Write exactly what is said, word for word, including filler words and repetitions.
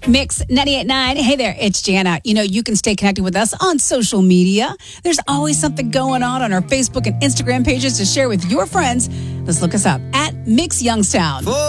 Mix ninety-eight point nine. Hey there, it's Jana. You know, you can stay connected with us on social media. There's always something going on on our Facebook and Instagram pages to share with your friends. Let's look us up at Mix Youngstown.